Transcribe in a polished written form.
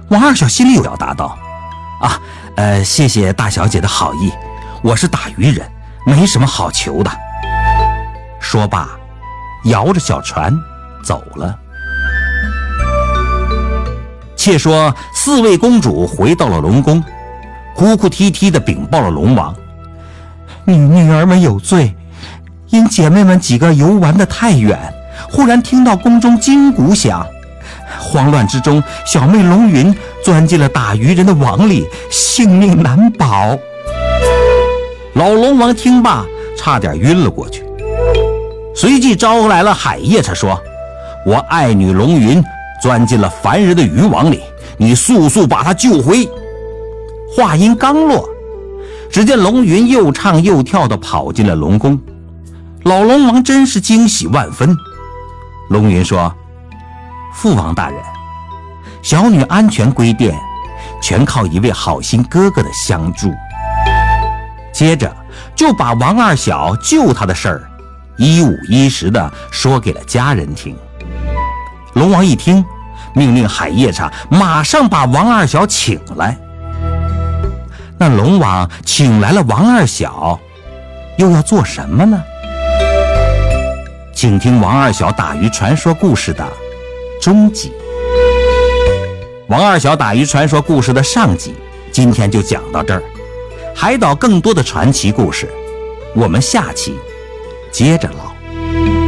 王二小心里表答道：“谢谢大小姐的好意，我是打渔人，没什么好求的。”说罢，摇着小船走了。且说4位公主回到了龙宫，哭哭啼啼地禀报了龙王：“女儿们有罪，因姐妹们几个游玩得太远，忽然听到宫中金鼓响，慌乱之中，小妹龙云钻进了打渔人的网里，性命难保。”老龙王听罢，差点晕了过去，随即招来了海夜叉，说：“我爱女龙云钻进了凡人的渔网里，你速速把她救回。”话音刚落，只见龙云又唱又跳地跑进了龙宫。老龙王真是惊喜万分。龙云说：“父王大人，小女安全归殿，全靠一位好心哥哥的相助。”接着就把王二小救他的事儿一五一十地说给了家人听。龙王一听，命令海夜叉马上把王二小请来。那龙王请来了王二小，又要做什么呢？请听王二小打渔传说故事的中集。王二小打渔传说故事的上集今天就讲到这儿，海岛更多的传奇故事，我们下期接着唠。